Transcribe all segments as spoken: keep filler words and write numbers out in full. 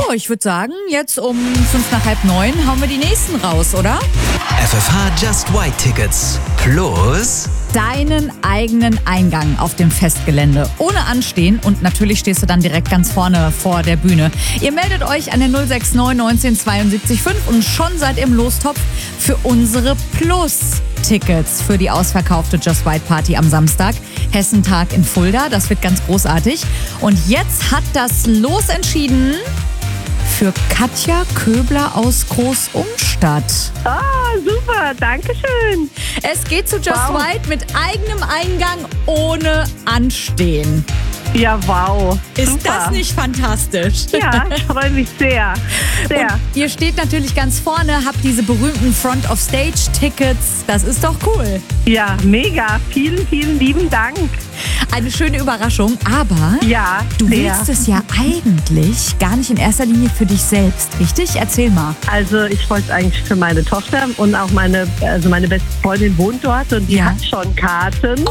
ich würde sagen, jetzt um fünf nach halb neun hauen wir die nächsten raus, oder? F F H Just White Tickets plus Deinen eigenen Eingang auf dem Festgelände. Ohne Anstehen und natürlich stehst du dann direkt ganz vorne vor der Bühne. Ihr meldet euch an der null sechs neun neunzehn zweiundsiebzig fünf und schon seid ihr im Lostopf für unsere Plus-Tickets für die ausverkaufte Just White Party am Samstag. Hessentag in Fulda, das wird ganz großartig. Und jetzt hat das Los entschieden für Katja Köbler aus Großumstadt. Ah, super, danke schön. Es geht zu Just Wow. White mit eigenem Eingang ohne Anstehen. Ja, wow. Ist super. das nicht fantastisch? Ja, ich freue mich sehr. Sehr. Und ihr steht natürlich ganz vorne, habt diese berühmten Front-of-Stage-Tickets. Das ist doch cool. Ja, mega. Vielen, vielen lieben Dank. Eine schöne Überraschung, aber Ja, du sehr. willst es ja eigentlich gar nicht in erster Linie für dich selbst, richtig? Erzähl mal. Also ich wollte es eigentlich für meine Tochter und auch meine, also meine beste Freundin wohnt dort und die Ja. hat schon Karten.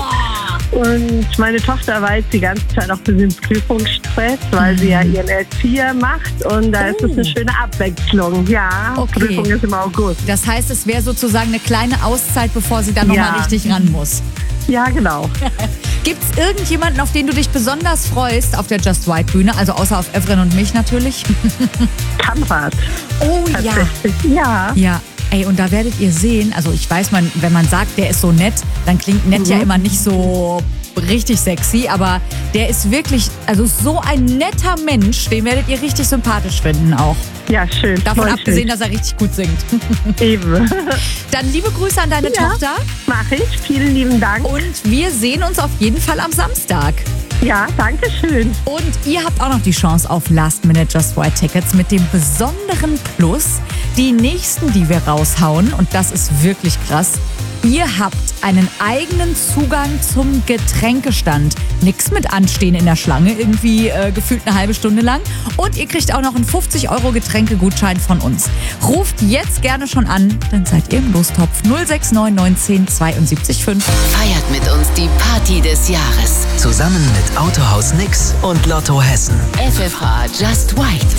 Und meine Tochter war jetzt die ganze Zeit auch ein bisschen Prüfungsstress, weil sie ja ihren L vier macht und da ist es eine schöne Abwechslung. Ja, Okay. Prüfung ist im August. Das heißt, es wäre sozusagen eine kleine Auszeit, bevor sie dann nochmal Ja. richtig ran muss. Ja, genau. Gibt es irgendjemanden, auf den du dich besonders freust auf der Just White Bühne? Also außer auf Evren und mich natürlich. Kampfert. Oh ja. Tatsächlich. Ja. Ja, ey, und da werdet ihr sehen, also ich weiß, man, wenn man sagt, der ist so nett, dann klingt nett ja immer nicht so richtig sexy, aber der ist wirklich, also so ein netter Mensch, den werdet ihr richtig sympathisch finden auch. Ja, schön. Davon Voll abgesehen, schön. dass er richtig gut singt. Eben. Dann liebe Grüße an deine Ja. Tochter Mache ich. Vielen lieben Dank. und wir sehen uns auf jeden Fall am Samstag. Ja, danke schön. Und ihr habt auch noch die Chance auf Last-Minute Just White Tickets mit dem besonderen Plus. Die nächsten, die wir raushauen, und das ist wirklich krass, ihr habt einen eigenen Zugang zum Getränkestand. Nix mit Anstehen in der Schlange, irgendwie äh, gefühlt eine halbe Stunde lang. Und ihr kriegt auch noch einen fünfzig Euro Getränkegutschein von uns. Ruft jetzt gerne schon an, dann seid ihr im Lostopf null sechs neun neunzehn zweiundsiebzig fünf. Feiert mit uns die Party des Jahres. zusammen mit Autohaus Nix und Lotto Hessen. F F H Just White.